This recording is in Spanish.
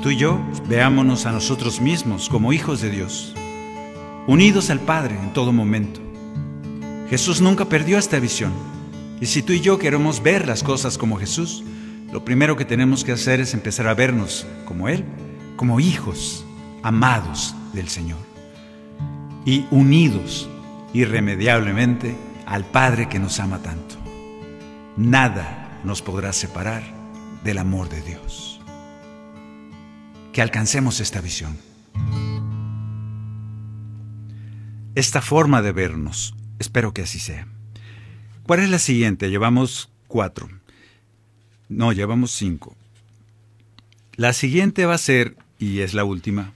Tú y yo veámonos a nosotros mismos como hijos de Dios, unidos al Padre en todo momento. Jesús nunca perdió esta visión. Y si tú y yo queremos ver las cosas como Jesús, lo primero que tenemos que hacer es empezar a vernos como Él, como hijos amados del Señor y unidos irremediablemente al Padre que nos ama tanto. Nada nos podrá separar del amor de Dios. Que alcancemos esta visión, esta forma de vernos. Espero que así sea. ¿Cuál es la siguiente? Llevamos 4. No, llevamos 5. La siguiente va a ser, y es la última,